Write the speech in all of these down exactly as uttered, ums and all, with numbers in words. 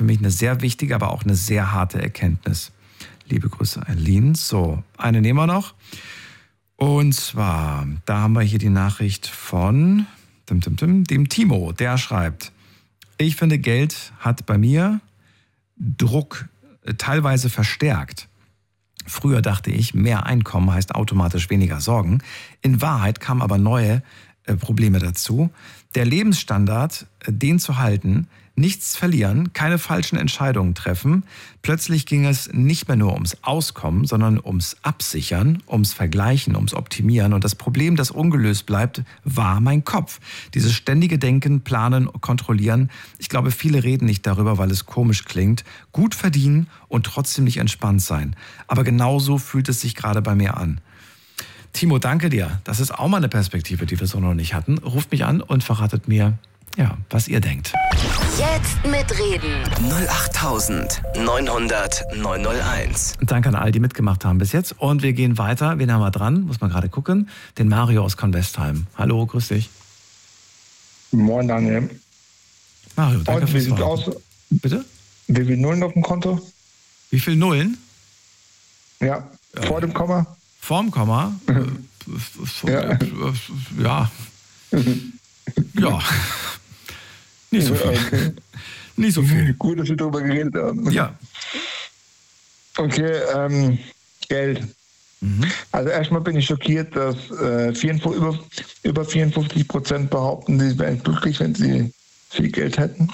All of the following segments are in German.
für mich eine sehr wichtige, aber auch eine sehr harte Erkenntnis. Liebe Grüße, Eileen. So, eine nehmen wir noch. Und zwar, da haben wir hier die Nachricht von dem, dem, dem, dem Timo, der schreibt: Ich finde, Geld hat bei mir Druck äh, teilweise verstärkt. Früher dachte ich, mehr Einkommen heißt automatisch weniger Sorgen. In Wahrheit kamen aber neue äh, Probleme dazu. Der Lebensstandard, äh, den zu halten, nichts verlieren, keine falschen Entscheidungen treffen. Plötzlich ging es nicht mehr nur ums Auskommen, sondern ums Absichern, ums Vergleichen, ums Optimieren. Und das Problem, das ungelöst bleibt, war mein Kopf. Dieses ständige Denken, Planen, Kontrollieren. Ich glaube, viele reden nicht darüber, weil es komisch klingt. Gut verdienen und trotzdem nicht entspannt sein. Aber genauso fühlt es sich gerade bei mir an. Timo, danke dir. Das ist auch mal eine Perspektive, die wir so noch nicht hatten. Ruft mich an und verratet mir, ja, was ihr denkt. Jetzt mitreden. null acht neunhundert neunhunderteins. Danke an all, die mitgemacht haben bis jetzt. Und wir gehen weiter. Wen haben wir dran? Muss man gerade gucken. Den Mario aus Convestheim. Hallo, grüß dich. Moin, Daniel. Mario, danke Und wie fürs sieht's Warten. aus? Bitte? Wie viele Nullen auf dem Konto? Wie viel Nullen? Ja, vor dem Komma? Vorm Komma? Äh, Ja. äh, ja. Ja. Nicht so viel. Okay. Nicht so viel. Gut, dass wir darüber geredet haben. Ja. Okay, ähm, Geld. Mhm. Also erstmal bin ich schockiert, dass äh, vierundfünfzig, über, über vierundfünfzig Prozent behaupten, sie wären glücklich, wenn sie viel Geld hätten.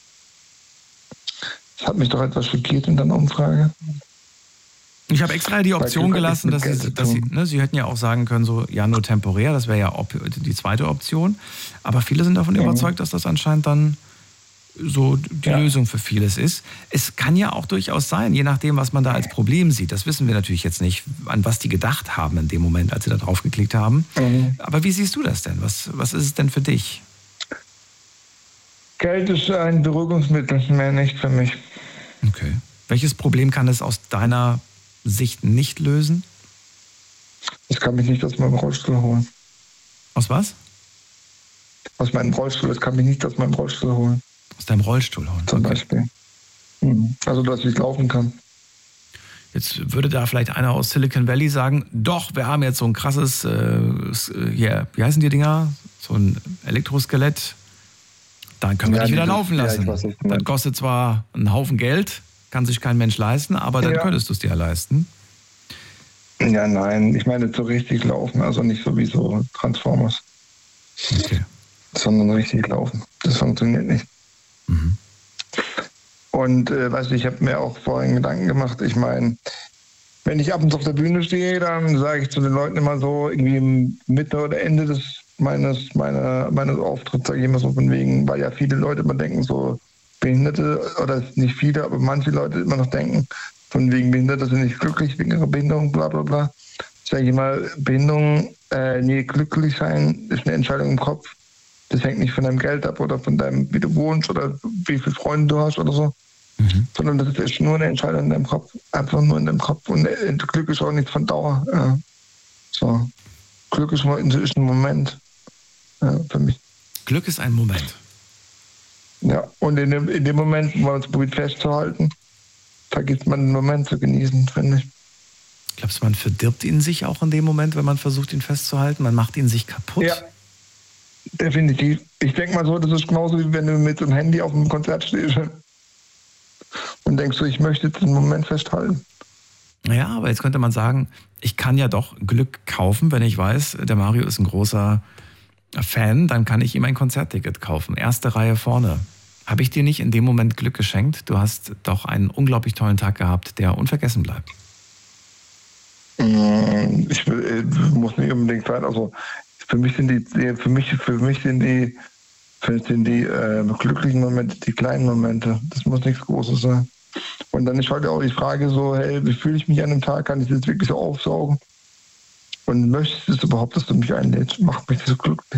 Das hat mich doch etwas schockiert in der Umfrage. Ich habe extra die Option gelassen, dass Sie, dass Sie, ne, Sie hätten ja auch sagen können, so, ja, nur temporär, das wäre ja op- die zweite Option. Aber viele sind davon Mhm. überzeugt, dass das anscheinend dann so die Ja. Lösung für vieles ist. Es kann ja auch durchaus sein, je nachdem, was man da als Problem sieht. Das wissen wir natürlich jetzt nicht, an was die gedacht haben in dem Moment, als sie da drauf geklickt haben. Mhm. Aber wie siehst du das denn? Was, was ist es denn für dich? Geld ist ein Beruhigungsmittel, mehr nicht für mich. Okay. Welches Problem kann es aus deiner Sicht nicht lösen? Ich kann mich nicht aus meinem Rollstuhl holen. Aus was? Aus meinem Rollstuhl, das kann mich nicht aus meinem Rollstuhl holen, Aus deinem Rollstuhl holen. zum Okay. Beispiel. Mhm. Also, dass ich laufen kann. Jetzt würde da vielleicht einer aus Silicon Valley sagen, doch, wir haben jetzt so ein krasses, äh, s- äh, hier, wie heißen die Dinger? So ein Elektroskelett. Dann können wir Ja, dich wieder dieses- laufen ja, lassen. ich weiß, was du Dann meinst. kostet zwar einen Haufen Geld, kann sich kein Mensch leisten, aber dann Ja. könntest du es dir ja leisten. Ja, nein, ich meine so richtig laufen, also nicht so wie so Transformers, Okay. sondern richtig laufen. Das funktioniert nicht. Mhm. Und äh, weißt du, ich habe mir auch vorhin Gedanken gemacht. Ich meine, wenn ich ab und zu auf der Bühne stehe, dann sage ich zu den Leuten immer so, irgendwie im Mitte oder Ende des meines, meiner, meines Auftritts, sage ich immer so von wegen, weil ja viele Leute immer denken, so Behinderte, oder nicht viele, aber manche Leute immer noch denken, von wegen Behinderte sind nicht glücklich wegen ihrer Behinderung, bla bla bla. Sage ich mal, Behinderung, äh, nee, glücklich sein ist eine Entscheidung im Kopf. Das hängt nicht von deinem Geld ab oder von deinem, wie du wohnst oder wie viele Freunde du hast oder so. Mhm. Sondern das ist nur eine Entscheidung in deinem Kopf. Einfach nur in deinem Kopf. Und äh, Glück ist auch nicht von Dauer. Ja. So. Glück ist, mal- ist ein Moment. Ja, für mich. Glück ist ein Moment. Ja. Und in dem, in dem Moment, wo man es probiert festzuhalten, vergisst man den Moment zu genießen, finde ich. Glaubst du, man verdirbt ihn sich auch in dem Moment, wenn man versucht, ihn festzuhalten? Man macht ihn sich kaputt? Ja. Definitiv. Ich denke mal so, das ist genauso wie wenn du mit so einem Handy auf einem Konzert stehst und denkst so, ich möchte jetzt den Moment festhalten. Ja, aber jetzt könnte man sagen, ich kann ja doch Glück kaufen, wenn ich weiß, der Mario ist ein großer Fan, dann kann ich ihm ein Konzertticket kaufen. Erste Reihe vorne. Habe ich dir nicht in dem Moment Glück geschenkt? Du hast doch einen unglaublich tollen Tag gehabt, der unvergessen bleibt. Mm, Ich will, äh, muss nicht unbedingt sein. Also für mich sind die, die- für mich, für mich sind die, für mich sind die äh, glücklichen Momente die kleinen Momente. Das muss nichts Großes sein. Und dann ist halt auch die Frage so, hey, wie fühle ich mich an dem Tag? Kann ich das wirklich so aufsaugen? Und möchtest du es überhaupt, dass du mich einlädst? Macht mich so glücklich.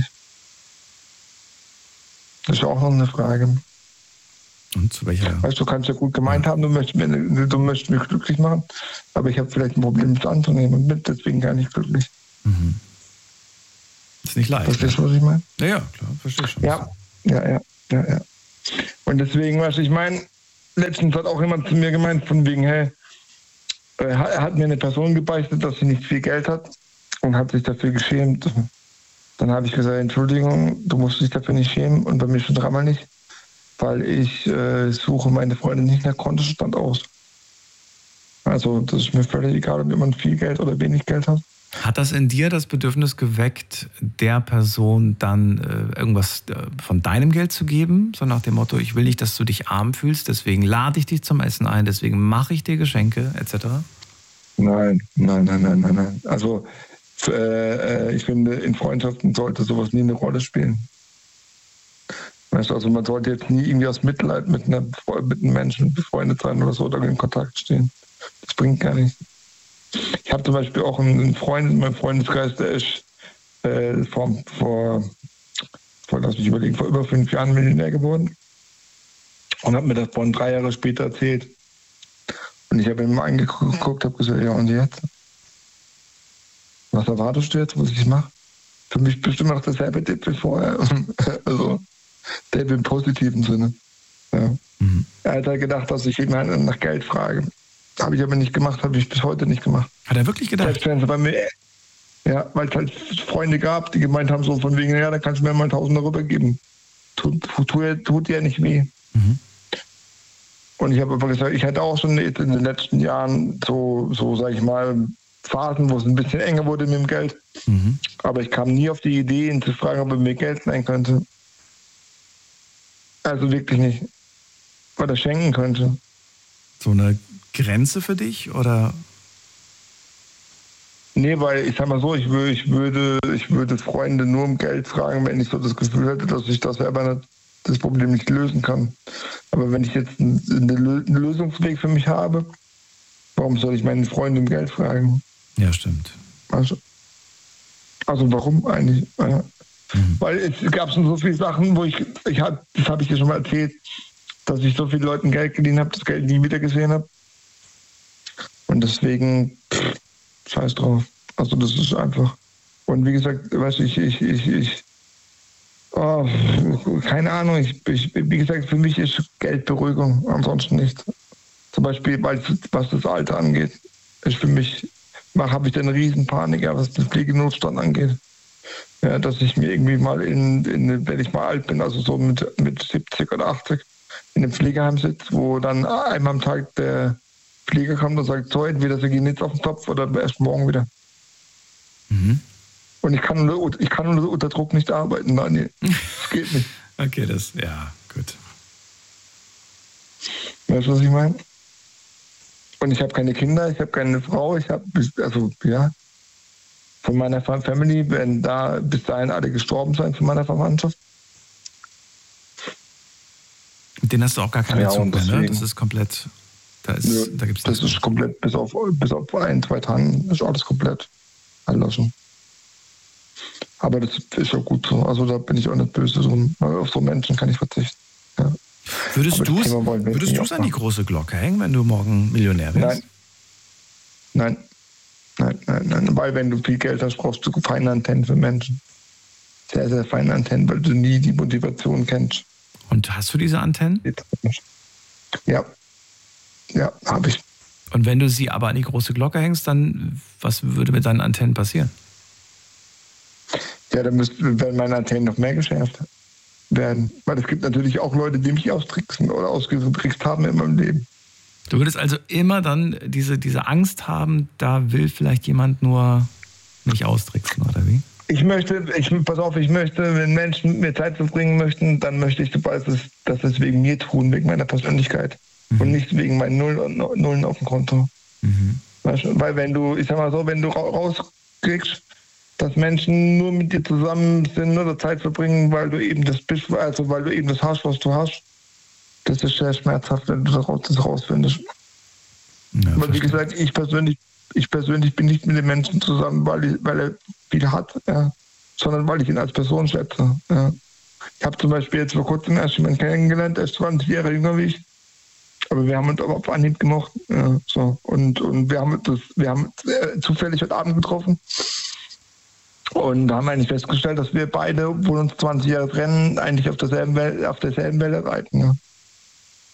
Das ist auch noch eine Frage. Und zu welcher? Weißt du, du kannst ja gut gemeint haben, du möchtest, mir, du möchtest mich glücklich machen, aber ich habe vielleicht ein Problem, das anzunehmen und bin deswegen gar nicht glücklich. Mhm. Ist nicht leicht. Verstehst du, was ich meine? Ja, ja, klar, verstehe schon. Ja, ja, ja, ja, ja. Und deswegen, was ich meine, letztens hat auch jemand zu mir gemeint, von wegen, hey, er hat mir eine Person gebeichtet, dass sie nicht viel Geld hat und hat sich dafür geschämt. Dann habe ich gesagt, Entschuldigung, du musst dich dafür nicht schämen und bei mir schon dreimal nicht, weil ich äh, suche meine Freunde nicht nach Kontostand aus. Also das ist mir völlig egal, ob jemand viel Geld oder wenig Geld hat. Hat das in dir das Bedürfnis geweckt, der Person dann äh, irgendwas äh, von deinem Geld zu geben? So nach dem Motto, ich will nicht, dass du dich arm fühlst, deswegen lade ich dich zum Essen ein, deswegen mache ich dir Geschenke, et cetera? Nein, nein, nein, nein, nein, nein. Also äh, ich finde, in Freundschaften sollte sowas nie eine Rolle spielen. Weißt du, also man sollte jetzt nie irgendwie aus Mitleid mit, einer, mit einem Menschen befreundet sein oder so oder in Kontakt stehen. Das bringt gar nichts. Ich habe zum Beispiel auch einen Freund in meinem Freundeskreis, der ist äh, vor, vor, vor, lass mich überlegen, vor über fünf Jahren Millionär geworden und hat mir das von drei Jahre später erzählt. Und ich habe ihm mal angeguckt, habe gesagt, ja und jetzt? Was erwartest du jetzt, was ich mache? Für mich bestimmt noch dasselbe Tipp wie vorher. Also, der im positiven Sinne. Ja. Mhm. Er hat halt gedacht, dass ich jemanden nach Geld frage. Habe ich aber nicht gemacht, habe ich bis heute nicht gemacht. Hat er wirklich gedacht? Selbst wenn es bei mir, ja, weil es halt Freunde gab, die gemeint haben, so von wegen, ja, dann kannst du mir mal Tausender rübergeben. Tut, tut, tut dir nicht weh. Mhm. Und ich habe einfach gesagt, ich hatte auch schon in den letzten Jahren so, so sage ich mal, Phasen, wo es ein bisschen enger wurde mit dem Geld. Mhm. Aber ich kam nie auf die Idee, ihn zu fragen, ob er mir Geld leihen könnte. Also wirklich nicht. Weil er schenken könnte. So eine Grenze für dich, oder? Nee, weil ich sag mal so, ich würde, ich würde, ich würde Freunde nur um Geld fragen, wenn ich so das Gefühl hätte, dass ich das selber nicht, das Problem nicht lösen kann. Aber wenn ich jetzt einen, einen Lösungsweg für mich habe, warum soll ich meine Freunde um Geld fragen? Ja, stimmt. Also, also warum eigentlich? Ja. Mhm. Weil es gab schon so viele Sachen, wo ich, ich hab, das habe ich dir schon mal erzählt, dass ich so vielen Leuten Geld geliehen habe, das Geld nie wieder gesehen habe. Und deswegen, pff, scheiß drauf. Also das ist einfach. Und wie gesagt, weißt du, ich, ich, ich, ich oh, keine Ahnung, ich, ich, wie gesagt, für mich ist Geld Beruhigung, ansonsten nicht. Zum Beispiel, weil, was das Alter angeht, ist für mich, habe ich dann eine Riesenpanik, ja, was den Pflegenotstand angeht. Ja, dass ich mir irgendwie mal, in, in, wenn ich mal alt bin, also so mit, mit siebzig oder achtzig, in einem Pflegeheim sitze, wo dann einmal am Tag der Pfleger kommt und sagt, so, entweder sie gehen jetzt auf den Topf oder erst morgen wieder. Mhm. Und ich kann, ich kann unter Druck nicht arbeiten, Daniel. Das geht nicht. Okay, das, ja, gut. Weißt du, was ich meine? Und ich habe keine Kinder, ich habe keine Frau, ich habe, also, ja, von meiner Family werden da bis dahin alle gestorben sein, von meiner Verwandtschaft. Den hast du auch gar keinen ja, Bezug mehr, ne? Das ist komplett, da ist, ja, da gibt's das ist mehr. Komplett, bis auf, bis auf ein, zwei Tagen ist alles komplett erloschen. Aber das ist auch gut so, also da bin ich auch nicht böse, so, auf so Menschen kann ich verzichten. Ja. Würdest du es würdest du's an die große Glocke hängen, wenn du morgen Millionär wärst? Nein. Nein. Nein, nein, nein. Weil wenn du viel Geld hast, brauchst du feine Antennen für Menschen. Sehr, sehr feine Antennen, weil du nie die Motivation kennst. Und hast du diese Antennen? Ja. Ja, habe ich. Und wenn du sie aber an die große Glocke hängst, dann was würde mit deinen Antennen passieren? Ja, dann müssten, werden meine Antennen noch mehr geschärft werden. Weil es gibt natürlich auch Leute, die mich austricksen oder ausgetrickst haben in meinem Leben. Du würdest also immer dann diese, diese Angst haben, da will vielleicht jemand nur mich austricksen, oder wie? Ich möchte, ich, pass auf, ich möchte, wenn Menschen mit mir Zeit verbringen möchten, dann möchte ich, dass es, dass es wegen mir tun, wegen meiner Persönlichkeit. Mhm. Und nicht wegen meinen Nullen, Nullen auf dem Konto. Mhm. Weißt du? Weil wenn du, ich sag mal so, wenn du rauskriegst, dass Menschen nur mit dir zusammen sind oder Zeit verbringen, weil du eben das bist, also weil du eben das hast, was du hast, das ist sehr schmerzhaft, wenn du das rausfindest. Ja, aber wie gesagt, ich persönlich, ich persönlich bin nicht mit den Menschen zusammen, weil, ich, weil er viel hat, ja, sondern weil ich ihn als Person schätze. Ja. Ich habe zum Beispiel jetzt vor kurzem erst jemanden kennengelernt, er ist zwanzig Jahre jünger wie ich, aber wir haben uns aber auf Anhieb gemocht. Ja, so. und, und wir haben das, wir haben äh, zufällig heute Abend getroffen. Und da haben wir eigentlich festgestellt, dass wir beide, wo uns zwanzig Jahre trennen, eigentlich auf derselben Welle, auf derselben Welle reiten. Ja.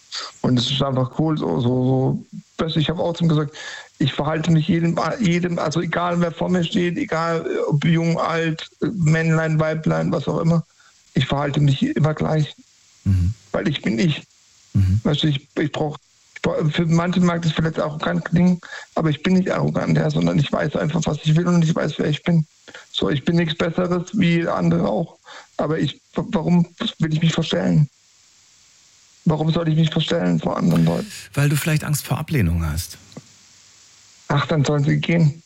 Und es ist einfach cool, so, so, so. Ich habe auch zum gesagt, ich verhalte mich jedem, jedem, also egal wer vor mir steht, egal ob jung, alt, Männlein, Weiblein, was auch immer, ich verhalte mich immer gleich. Mhm. Weil ich bin ich. Mhm. Weißt du, ich, ich brauche, für manche mag das vielleicht arrogant klingen, aber ich bin nicht arrogant, ja, sondern ich weiß einfach, was ich will und ich weiß, wer ich bin. So, ich bin nichts Besseres wie andere auch. Aber ich, warum will ich mich verstellen? Warum soll ich mich verstellen vor anderen Leuten? Weil du vielleicht Angst vor Ablehnung hast. Ach, dann sollen sie gehen.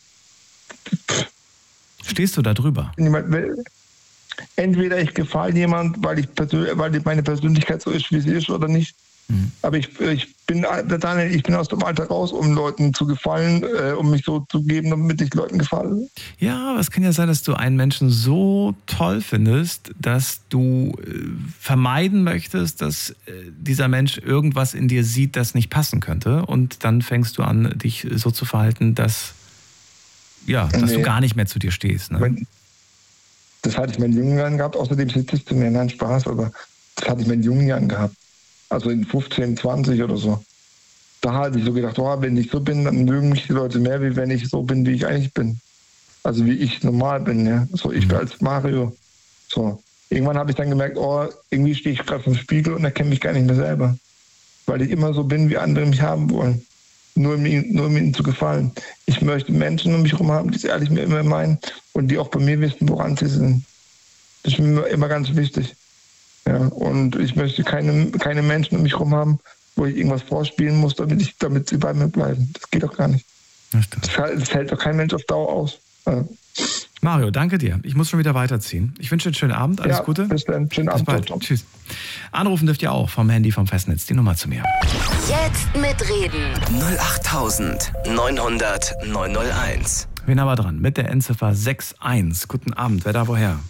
Stehst du da drüber? Entweder ich gefalle jemand, weil, ich weil meine Persönlichkeit so ist, wie sie ist, oder nicht. Mhm. Aber ich, ich, bin, Daniel, ich bin aus dem Alter raus, um Leuten zu gefallen, äh, um mich so zu geben, damit ich Leuten gefalle. Ja, aber es kann ja sein, dass du einen Menschen so toll findest, dass du äh, vermeiden möchtest, dass äh, dieser Mensch irgendwas in dir sieht, das nicht passen könnte. Und dann fängst du an, dich so zu verhalten, dass, ja, dass nee. du gar nicht mehr zu dir stehst. Ne? Mein, das hatte ich in meinen jungen Jahren gehabt. Außerdem sitzt es zu mir, nein, Spaß, aber das hatte ich in meinen jungen Jahren gehabt. Also in fünfzehn, zwanzig oder so. Da hatte ich so gedacht, oh, wenn ich so bin, dann mögen mich die Leute mehr, wie wenn ich so bin, wie ich eigentlich bin. Also wie ich normal bin, ja. So, ich bin als Mario. So. Irgendwann habe ich dann gemerkt, oh, irgendwie stehe ich gerade vom Spiegel und erkenne mich gar nicht mehr selber. Weil ich immer so bin, wie andere mich haben wollen. Nur um, ihnen, nur um ihnen zu gefallen. Ich möchte Menschen um mich herum haben, die es ehrlich mir immer meinen und die auch bei mir wissen, woran sie sind. Das ist mir immer ganz wichtig. Ja, und ich möchte keine, keine Menschen um mich herum haben, wo ich irgendwas vorspielen muss, damit, ich, damit sie bei mir bleiben. Das geht doch gar nicht. Das, das hält doch kein Mensch auf Dauer aus. Ja. Mario, danke dir. Ich muss schon wieder weiterziehen. Ich wünsche dir einen schönen Abend. Alles ja, Gute. Bis dann. Schönen Abend. Bis bald. Tschüss. Anrufen dürft ihr auch vom Handy, vom Festnetz. Die Nummer zu mir. Jetzt mitreden. null acht neunhundert neunhunderteins. Wen haben wir dran? Mit der Endziffer sechs eins. Guten Abend. Wer da woher?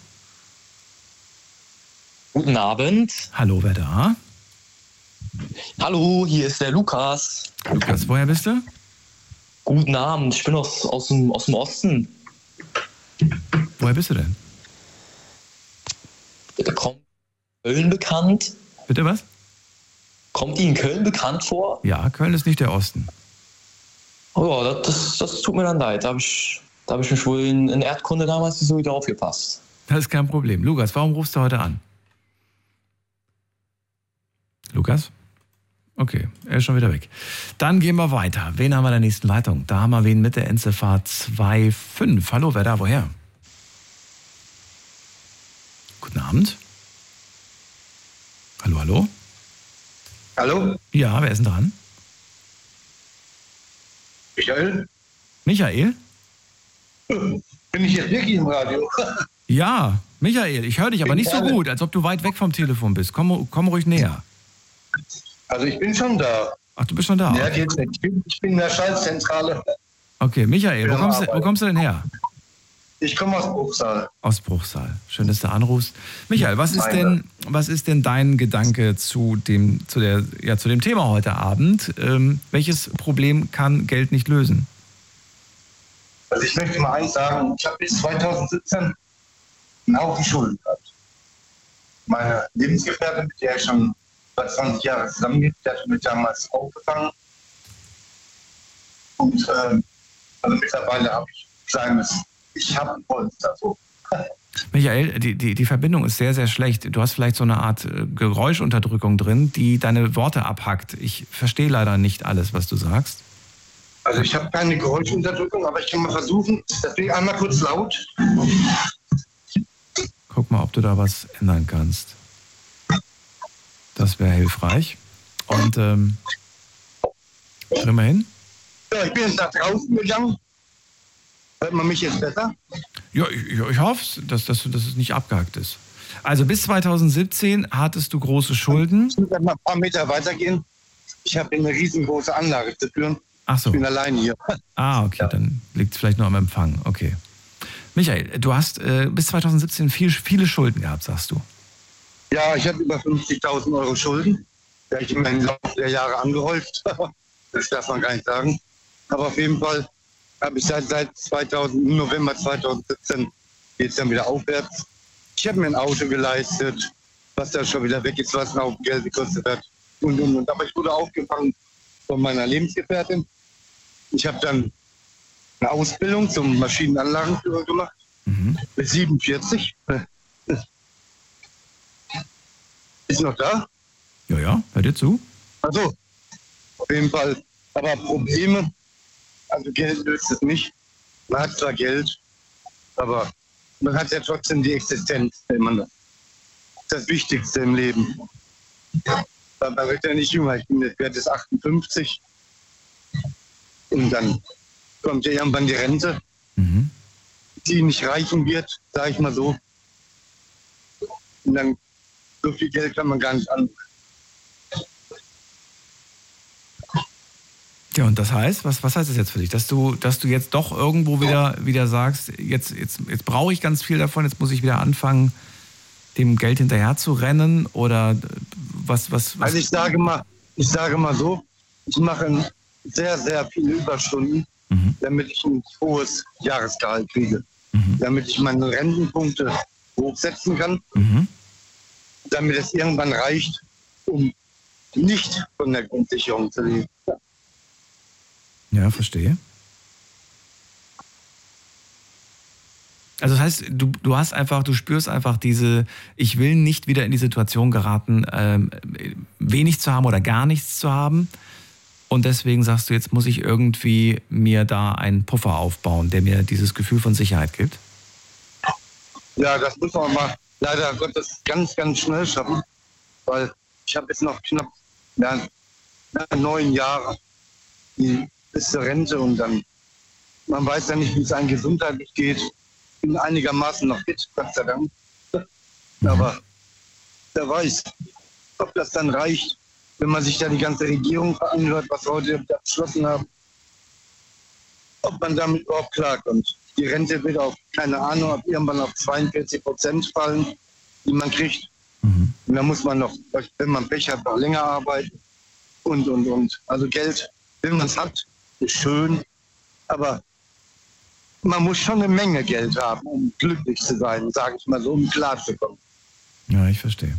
Guten Abend. Hallo, wer da? Hallo, hier ist der Lukas. Lukas, woher bist du? Guten Abend, ich bin aus, aus, dem, aus dem Osten. Woher bist du denn? Kommt Köln bekannt? Bitte was? Kommt Ihnen Köln bekannt vor? Ja, Köln ist nicht der Osten. Oh, das, das, das tut mir dann leid. Da habe ich, da hab ich mich wohl in, in Erdkunde damals nicht so wieder aufgepasst. Das ist kein Problem. Lukas, warum rufst du heute an? Lukas? Okay, er ist schon wieder weg. Dann gehen wir weiter. Wen haben wir in der nächsten Leitung? Da haben wir wen mit der Endziffer zwei fünf. Hallo, wer da? Woher? Guten Abend. Hallo, hallo? Hallo? Ja, wer ist denn dran? Michael? Michael? Bin ich jetzt wirklich im Radio? Ja, Michael, ich höre dich aber nicht so gut, als ob du weit weg vom Telefon bist. Komm, komm ruhig näher. Also ich bin schon da. Ach, du bist schon da? Ja, geht's nicht. Ich bin, ich bin in der Schaltzentrale. Okay, Michael, wo kommst, du, wo kommst du denn her? Ich komme aus Bruchsal. Aus Bruchsal. Schön, dass du anrufst. Michael, was ist denn, was ist denn dein Gedanke zu dem, zu der, ja, zu dem Thema heute Abend? Ähm, welches Problem kann Geld nicht lösen? Also ich möchte mal eins sagen, ich habe bis zwanzig siebzehn einen Haufen Schulden gehabt. Meine Lebensgefährtin, mit der ich schon seit zwanzig Jahren zusammengehe, die hat mich damals aufgefangen. Und äh, also mittlerweile habe ich ein kleines, ich habe ein Polster. So. Michael, die, die, die Verbindung ist sehr, sehr schlecht. Du hast vielleicht so eine Art Geräuschunterdrückung drin, die deine Worte abhackt. Ich verstehe leider nicht alles, was du sagst. Also ich habe keine Geräuschunterdrückung, aber ich kann mal versuchen. Deswegen einmal kurz laut. Guck mal, ob du da was ändern kannst. Das wäre hilfreich. Und ähm, dreh mal hin. Ja, ich bin jetzt nach draußen gegangen. Hört man mich jetzt besser? Ja, ich, ich hoffe, dass, dass, dass es nicht abgehackt ist. Also bis zwanzig siebzehn hattest du große Schulden. Ich muss mal ein paar Meter weitergehen. Ich habe eine riesengroße Anlage zu führen. Ach so. Ich bin alleine hier. Ah, okay, ja. Dann liegt es vielleicht nur am Empfang. Okay. Michael, du hast äh, bis zwanzig siebzehn viel, viele Schulden gehabt, sagst du. Ja, ich habe über fünfzigtausend Euro Schulden. Die habe ich in meinem Laufe der Jahre angehäuft. Das darf man gar nicht sagen. Aber auf jeden Fall habe ich seit, seit zweitausend, November zwanzig siebzehn geht es dann wieder aufwärts. Ich habe mir ein Auto geleistet, was da schon wieder weg ist, was ein Haufen Geld gekostet hat. Und, und, und. Aber ich wurde aufgefangen von meiner Lebensgefährtin. Ich habe dann eine Ausbildung zum Maschinenanlagenführer gemacht. Mhm. Bis siebenundvierzig. Ist noch da? Ja, ja, hör dir zu. Also, auf jeden Fall. Aber Probleme, also Geld löst es nicht. Man hat zwar Geld, aber man hat ja trotzdem die Existenz. Das ist das Wichtigste im Leben. Man wird ja nicht jünger. Ich bin jetzt, werde jetzt achtundfünfzig. Und dann kommt ja irgendwann die Rente, mhm. die nicht reichen wird, sage ich mal so. Und dann so viel Geld kann man gar nicht an. Ja, und das heißt, was, was heißt das jetzt für dich? Dass du, dass du jetzt doch irgendwo wieder, wieder sagst, jetzt, jetzt, jetzt brauche ich ganz viel davon, jetzt muss ich wieder anfangen, dem Geld hinterher zu rennen? Oder was, was, was? Also ich sage mal, ich sage mal so, ich mache sehr, sehr viele Überstunden, mhm. damit ich ein hohes Jahresgehalt kriege. Mhm. Damit ich meine Rentenpunkte hochsetzen kann, mhm. damit es irgendwann reicht, um nicht von der Grundsicherung zu leben. Ja, verstehe. Also das heißt, du, du hast einfach, du spürst einfach diese, ich will nicht wieder in die Situation geraten, ähm, wenig zu haben oder gar nichts zu haben. Und deswegen sagst du, jetzt muss ich irgendwie mir da einen Puffer aufbauen, der mir dieses Gefühl von Sicherheit gibt. Ja, das muss man mal leider Gottes ganz, ganz schnell schaffen, weil ich habe jetzt noch knapp ja, neun Jahre bis zur Rente und dann, man weiß ja nicht, wie es einem gesundheitlich geht. Ich bin einigermaßen noch fit, Gott sei Dank. Aber wer weiß, ob das dann reicht, wenn man sich da die ganze Regierung anhört, was heute beschlossen haben, ob man damit überhaupt klarkommt. Die Rente wird auf, keine Ahnung, ob irgendwann auf zweiundvierzig Prozent fallen, die man kriegt. Mhm. Und dann muss man noch, wenn man Pech hat, noch länger arbeiten und, und, und. Also Geld, wenn man es hat, ist schön, aber man muss schon eine Menge Geld haben, um glücklich zu sein, sage ich mal so, um klar zu kommen. Ja, ich verstehe.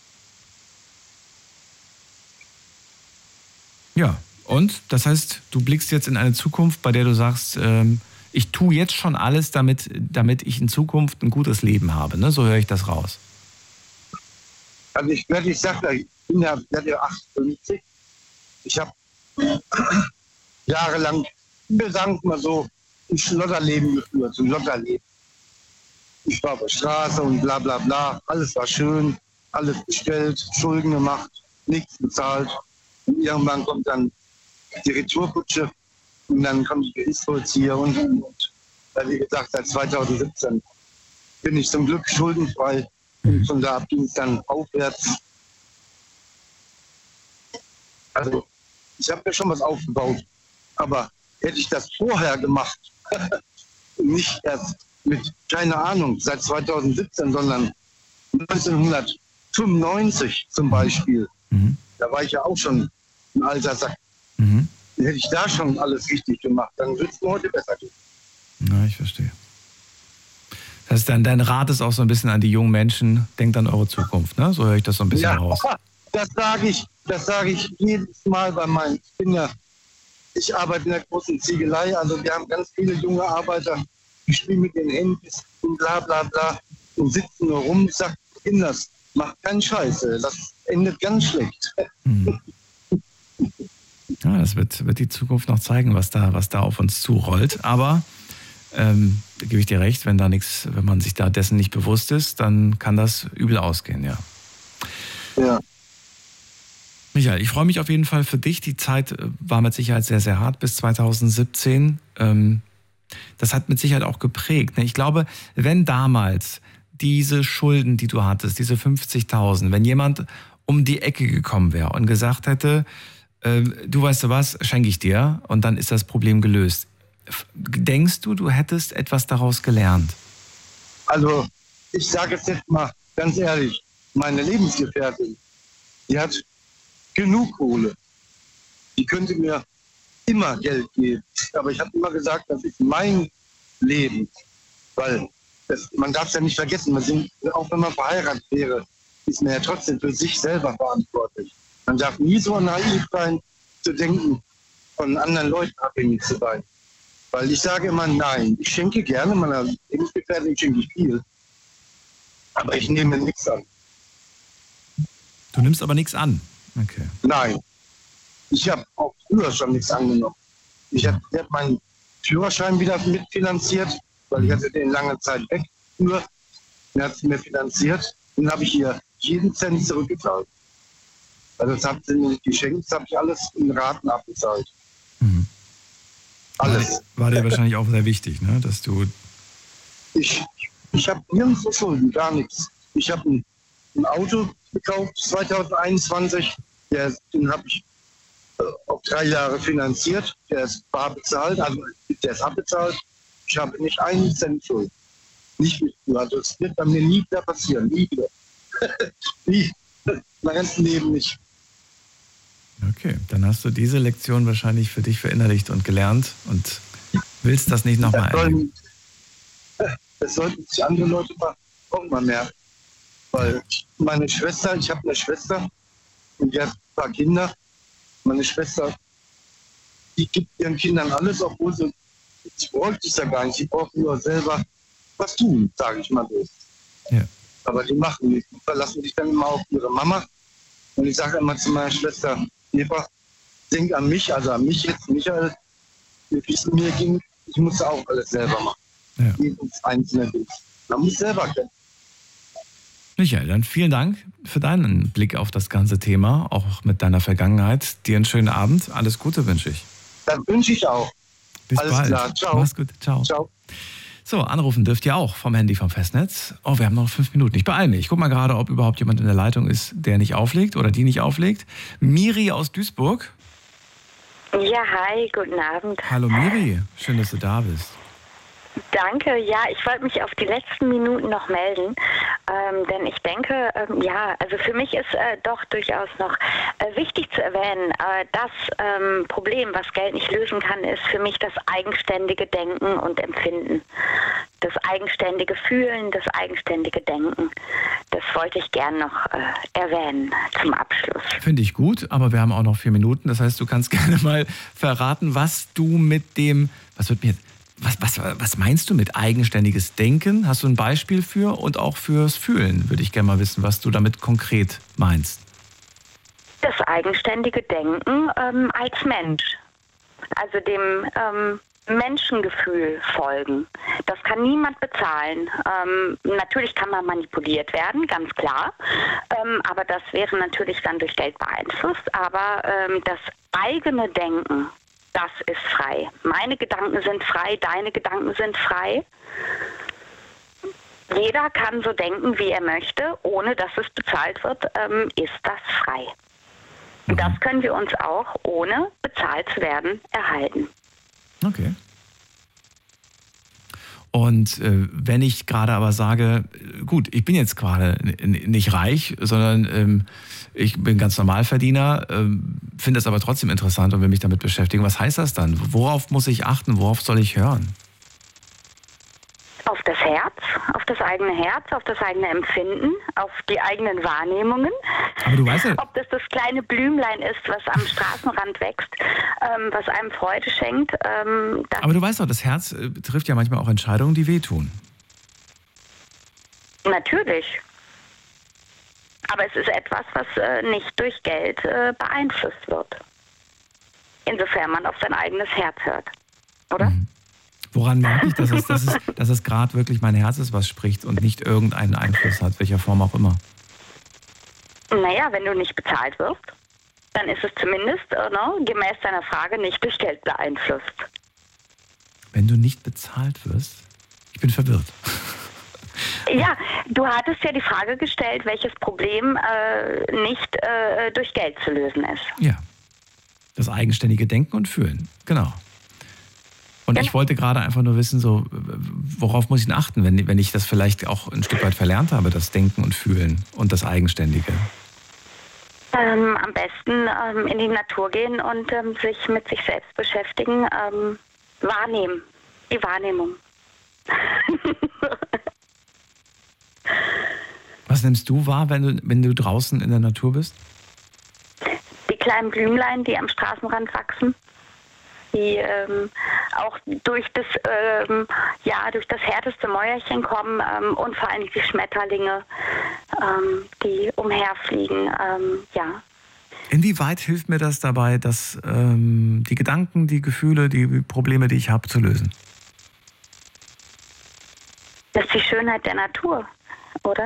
Ja, und das heißt, du blickst jetzt in eine Zukunft, bei der du sagst, ähm, ich tue jetzt schon alles, damit, damit ich in Zukunft ein gutes Leben habe. Ne? So höre ich das raus. Also ich werde, ich sage, ich bin ja, ja achtundfünfzig. Ich habe jahrelang, wir sagen es mal so, ein Schlotterleben geführt, ein Lotterleben. Ich war auf der Straße und bla bla bla. Alles war schön, alles bestellt, Schulden gemacht, nichts bezahlt. Und irgendwann kommt dann die Retourkutsche und dann kommt die Gerichtsvollzieher und, und, und. Wie gesagt, seit zweitausendsiebzehn bin ich zum Glück schuldenfrei und von da ab ging es dann aufwärts. Also ich habe mir schon was aufgebaut, aber hätte ich das vorher gemacht, nicht erst mit, keine Ahnung, seit zweitausendsiebzehn, sondern neunzehnhundertfünfundneunzig zum Beispiel, mhm. da war ich ja auch schon ein alter Sack. Mhm. Hätte ich da schon alles richtig gemacht, dann würde es mir heute besser gehen. Na, ich verstehe. Das heißt, dein, dein Rat ist auch so ein bisschen an die jungen Menschen, denkt an eure Zukunft, ne? So höre ich das so ein bisschen ja, raus. Das sage ich, das sage ich jedes Mal bei meinen, ich bin ja, ich arbeite in der großen Ziegelei, also wir haben ganz viele junge Arbeiter, die spielen mit den Händen und bla bla bla und sitzen nur rum. Ich sage, Kinders, macht keinen Scheiße, das endet ganz schlecht. Hm. Ja, das wird, wird die Zukunft noch zeigen, was da, was da auf uns zurollt. Aber ähm, da gebe ich dir recht, wenn da nichts, wenn man sich da dessen nicht bewusst ist, dann kann das übel ausgehen, ja. Ja. Michael, ich freue mich auf jeden Fall für dich. Die Zeit war mit Sicherheit sehr, sehr hart bis zweitausendsiebzehn. Das hat mit Sicherheit auch geprägt. Ich glaube, wenn damals diese Schulden, die du hattest, diese fünfzigtausend, wenn jemand um die Ecke gekommen wäre und gesagt hätte, du weißt du was, schenke ich dir und dann ist das Problem gelöst. Denkst du, du hättest etwas daraus gelernt? Also, ich sage es jetzt mal ganz ehrlich, meine Lebensgefährtin, die hat genug Kohle. Die könnte mir immer Geld geben. Aber ich habe immer gesagt, das ist mein Leben. Weil das, man darf es ja nicht vergessen, man sind, auch wenn man verheiratet wäre, ist man ja trotzdem für sich selber verantwortlich. Man darf nie so naiv sein, zu denken, von anderen Leuten abhängig zu sein. Weil ich sage immer, nein, ich schenke gerne meiner Lebensgefährtin, schenke ich viel. Aber ich nehme nichts an. Du nimmst aber nichts an? Okay. Nein. Ich habe auch früher schon nichts angenommen. Ich habe hab meinen Führerschein wieder mitfinanziert, weil ich hatte den lange Zeit weg. Früher hat sie mir finanziert. Dann habe ich ihr jeden Cent zurückgezahlt. Also das hat sie mir nicht geschenkt, das habe ich alles in Raten abbezahlt. Mhm. Alles. War dir wahrscheinlich auch sehr wichtig, ne? Dass du... Ich, ich habe nirgendwo Schulden, gar nichts. Ich habe ein, ein Auto gekauft zwanzig einundzwanzig, der, den habe ich äh, auf drei Jahre finanziert, der ist bar bezahlt, also der ist abbezahlt. Ich habe nicht einen Cent Schuld. Nicht mit, also es wird bei mir nie wieder passieren, nie wieder. nie, mein ganzes Leben nicht. Okay, dann hast du diese Lektion wahrscheinlich für dich verinnerlicht und gelernt und willst das nicht nochmal erleben. Das sollten sich andere Leute mal auch mal merken. Weil meine Schwester, ich habe eine Schwester und die hat ein paar Kinder. Meine Schwester, die gibt ihren Kindern alles, obwohl sie, sie bräuchte es ja gar nicht. Sie brauchen nur selber was tun, sage ich mal so. Ja. Aber die machen nicht. Die verlassen sich dann immer auf ihre Mama. Und ich sage immer zu meiner Schwester, Eva, denk an mich, also an mich jetzt, Michael, wie es mir ging, ich musste auch alles selber machen. Ja. Jedes einzelne Ding. Man muss selber kennen. Michael, dann vielen Dank für deinen Blick auf das ganze Thema, auch mit deiner Vergangenheit. Dir einen schönen Abend. Alles Gute wünsche ich. Das wünsche ich auch. Bis Alles bald. klar. Ciao. Mach's gut. Ciao. Ciao. So, anrufen dürft ihr auch vom Handy vom Festnetz. Oh, wir haben noch fünf Minuten. Ich beeile mich. Ich guck mal gerade, ob überhaupt jemand in der Leitung ist, der nicht auflegt oder die nicht auflegt. Miri aus Duisburg. Ja, hi, guten Abend. Hallo Miri, schön, dass du da bist. Danke, ja, ich wollte mich auf die letzten Minuten noch melden, ähm, denn ich denke, ähm, ja, also für mich ist äh, doch durchaus noch äh, wichtig zu erwähnen, äh, das ähm, Problem, was Geld nicht lösen kann, ist für mich das eigenständige Denken und Empfinden. Das eigenständige Fühlen, das eigenständige Denken. Das wollte ich gern noch äh, erwähnen zum Abschluss. Finde ich gut, aber wir haben auch noch vier Minuten. Das heißt, du kannst gerne mal verraten, was du mit dem, was wird mir jetzt, Was, was, was meinst du mit eigenständiges Denken? Hast du ein Beispiel für? Und auch fürs Fühlen würde ich gerne mal wissen, was du damit konkret meinst. Das eigenständige Denken ähm, als Mensch. Also dem ähm, Menschengefühl folgen. Das kann niemand bezahlen. Ähm, natürlich kann man manipuliert werden, ganz klar. Ähm, aber das wäre natürlich dann durch Geld beeinflusst. Aber ähm, das eigene Denken, das ist frei. Meine Gedanken sind frei, deine Gedanken sind frei. Jeder kann so denken, wie er möchte, ohne dass es bezahlt wird, ähm, ist das frei. Und das können wir uns auch, ohne bezahlt zu werden, erhalten. Okay. Und äh, wenn ich gerade aber sage, gut, ich bin jetzt gerade n- nicht reich, sondern ähm, ich bin ganz Normalverdiener, ähm, finde es aber trotzdem interessant und will mich damit beschäftigen. Was heißt das dann? Worauf muss ich achten? Worauf soll ich hören? Auf das Herz, auf das eigene Herz, auf das eigene Empfinden, auf die eigenen Wahrnehmungen. Aber du weißt ja, ob das das kleine Blümlein ist, was am Straßenrand wächst, ähm, was einem Freude schenkt. Ähm, das aber du weißt doch, das Herz äh, trifft ja manchmal auch Entscheidungen, die wehtun. Natürlich. Aber es ist etwas, was äh, nicht durch Geld äh, beeinflusst wird. Insofern man auf sein eigenes Herz hört. Oder? Mhm. Woran merke ich, dass es, dass es, dass es gerade wirklich mein Herz ist, was spricht und nicht irgendeinen Einfluss hat, welcher Form auch immer? Naja, wenn du nicht bezahlt wirst, dann ist es zumindest äh, ne, gemäß deiner Frage nicht durch Geld beeinflusst. Wenn du nicht bezahlt wirst? Ich bin verwirrt. Ja, du hattest ja die Frage gestellt, welches Problem äh, nicht äh, durch Geld zu lösen ist. Ja, das eigenständige Denken und Fühlen, genau. Und genau. Ich wollte gerade einfach nur wissen, so, worauf muss ich denn achten, wenn, wenn ich das vielleicht auch ein Stück weit verlernt habe, das Denken und Fühlen und das Eigenständige? Ähm, am besten ähm, in die Natur gehen und ähm, sich mit sich selbst beschäftigen, ähm, wahrnehmen, die Wahrnehmung. Was nimmst du wahr, wenn du, wenn du draußen in der Natur bist? kleinen Blümlein, die am Straßenrand wachsen, die ähm, auch durch das, ähm, ja, durch das härteste Mäuerchen kommen ähm, und vor allem die Schmetterlinge, ähm, die umherfliegen, ähm, ja. Inwieweit hilft mir das dabei, dass ähm, die Gedanken, die Gefühle, die Probleme, die ich habe, zu lösen? Das ist die Schönheit der Natur, oder?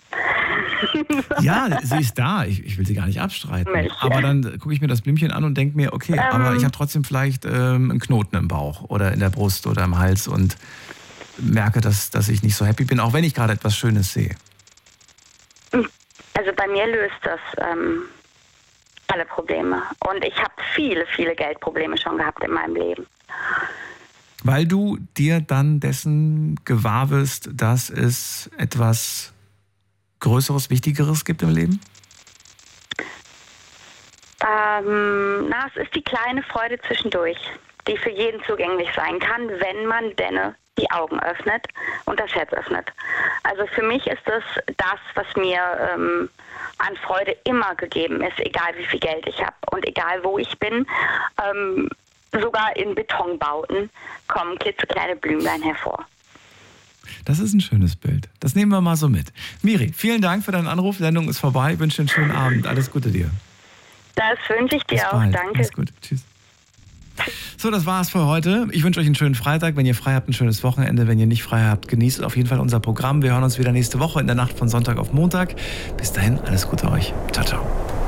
Ja, sie ist da. Ich, ich will sie gar nicht abstreiten. Mensch, aber ja. dann gucke ich mir das Blümchen an und denke mir, okay, Ähm. aber ich habe trotzdem vielleicht ähm, einen Knoten im Bauch oder in der Brust oder im Hals und merke, dass, dass ich nicht so happy bin, auch wenn ich gerade etwas Schönes sehe. Also bei mir löst das ähm, alle Probleme. Und ich habe viele, viele Geldprobleme schon gehabt in meinem Leben. Weil du dir dann dessen gewahr wirst, dass es etwas Größeres, Wichtigeres gibt im Leben? Ähm, na, es ist die kleine Freude zwischendurch, die für jeden zugänglich sein kann, wenn man denn die Augen öffnet und das Herz öffnet. Also für mich ist das das, was mir ähm, an Freude immer gegeben ist, egal wie viel Geld ich habe und egal wo ich bin. Ähm, sogar in Betonbauten kommen klitzekleine Blümlein hervor. Das ist ein schönes Bild. Das nehmen wir mal so mit. Miri, vielen Dank für deinen Anruf. Die Sendung ist vorbei. Ich wünsche dir einen schönen Abend. Alles Gute dir. Das wünsche ich dir Bis auch. bald. Danke. Alles gut. Tschüss. So, das war's für heute. Ich wünsche euch einen schönen Freitag. Wenn ihr frei habt, ein schönes Wochenende. Wenn ihr nicht frei habt, genießt auf jeden Fall unser Programm. Wir hören uns wieder nächste Woche in der Nacht von Sonntag auf Montag. Bis dahin, alles Gute euch. Ciao, ciao.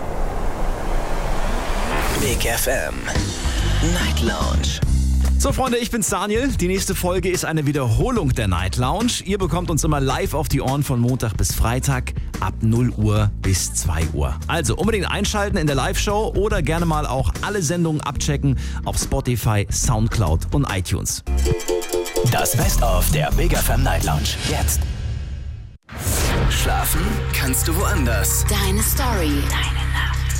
Big F M Night Lounge. So Freunde, ich bin's Daniel. Die nächste Folge ist eine Wiederholung der Night Lounge. Ihr bekommt uns immer live auf die Ohren von Montag bis Freitag ab null Uhr bis zwei Uhr. Also unbedingt einschalten in der Live-Show oder gerne mal auch alle Sendungen abchecken auf Spotify, Soundcloud und iTunes. Das Best-of der Big F M Night Lounge. Jetzt. Schlafen kannst du woanders. Deine Story. Deine